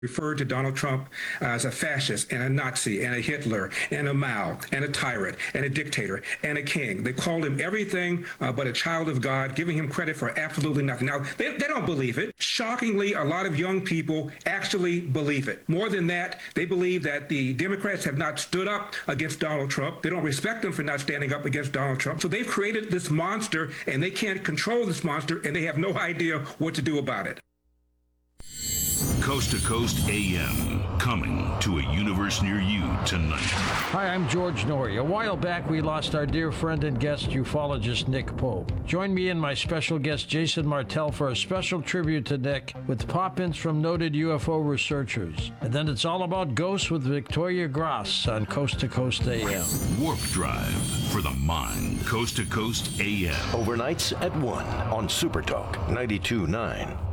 referred to Donald Trump as a fascist and a Nazi and a Hitler and a Mao and a tyrant and a dictator and a king. They called him everything but a child of God, giving him credit for absolutely nothing. Now, they don't believe it. Shockingly, a lot of young people actually believe it. More than that, they believe that the Democrats have not stood up against Donald Trump. They don't respect them for not standing up against Donald Trump. So they've created this monster, and they can't control this monster, and they have no idea what to do about it. Coast to Coast AM, coming to a universe near you tonight. Hi, I'm George Norrie. A while back, we lost our dear friend and guest ufologist Nick Pope. Join me and my special guest Jason Martell for a special tribute to Nick with pop-ins from noted UFO researchers. And then it's all about ghosts with Victoria Gross on Coast to Coast AM. Warp Drive for the mind. Coast to Coast AM. Overnights at 1 on Super Talk 92.9.